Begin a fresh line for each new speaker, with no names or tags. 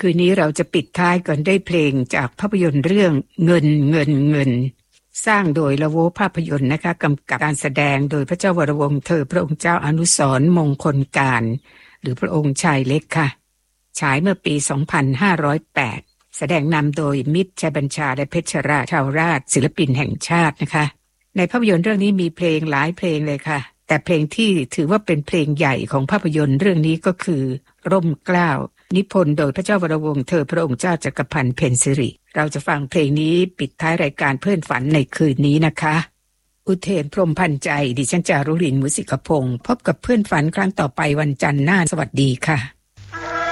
คืนนี้เราจะปิดท้ายกันด้วยเพลงจากภาพยนตร์เรื่องเงินเงินเงินสร้างโดยละโวภาพยนตร์นะคะกำกับการแสดงโดยพระเจ้าวรวงศ์เธอพระองค์เจ้าอนุสรณ์มงคลการหรือพระองค์ชายเล็กค่ะฉายเมื่อปี 2508 แสดงนำโดยมิตรชัยบัญชาและเพชรราชาวราชศิลปินแห่งชาตินะคะในภาพยนตร์เรื่องนี้มีเพลงหลายเพลงเลยค่ะแต่เพลงที่ถือว่าเป็นเพลงใหญ่ของภาพยนตร์เรื่องนี้ก็คือร่มเกล้านิพนธ์โดยพระเจ้าวรวงศ์เธอพระองค์เจ้าจักรพันธ์เพ็ญสิริเราจะฟังเพลงนี้ปิดท้ายรายการเพื่อนฝันในคืนนี้นะคะอุเทนพรหมพันธ์ใจดิฉันจารุรินทร์ มุสิกพงศ์พบกับเพื่อนฝันครั้งต่อไปวันจันทร์หน้าสวัสดีค่ะ